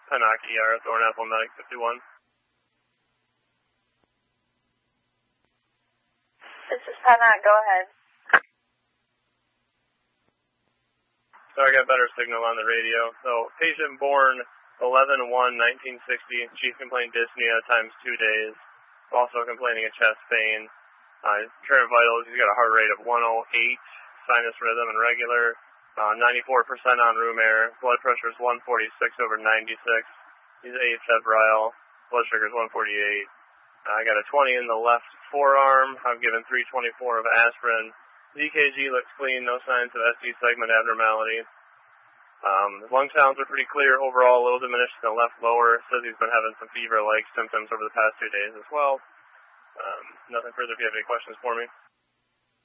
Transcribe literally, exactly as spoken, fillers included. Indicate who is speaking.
Speaker 1: Pennock E R, Thornapple Medic fifty-one.
Speaker 2: This is Pennock, go ahead.
Speaker 1: So I got better signal on the radio. So patient born eleven one nineteen sixty, chief complaint dyspnea times two days. Also complaining of chest pain. Uh, current vitals, he's got a heart rate of one oh eight, sinus rhythm and regular, uh, ninety-four percent on room air. Blood pressure is one forty-six over ninety-six. He's afebrile. Blood sugar is one forty-eight. Uh, I got a twenty in the left forearm. I've given three twenty-four of aspirin. The E K G looks clean, no signs of S D segment abnormality. Um, his lung sounds are pretty clear overall, a little diminished in the left lower. Says he's been having some fever-like symptoms over the past two days as well. Um, nothing further if you have any questions for me.